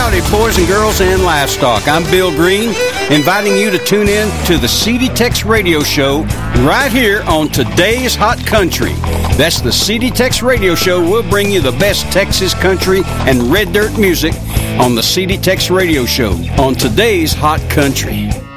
howdy, boys and girls and livestock. I'm Bill Green, inviting you to tune in to the CD Tex Radio Show right here on Today's Hot Country. That's the CD Tex Radio Show. We'll bring you the best Texas country and red dirt music on the CD Tex Radio Show on Today's Hot Country.